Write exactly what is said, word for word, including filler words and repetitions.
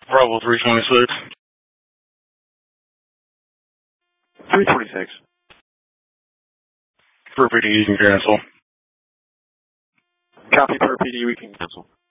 Bravo three twenty-six. three twenty-six. For P D, you can cancel. Copy per P D, we can cancel.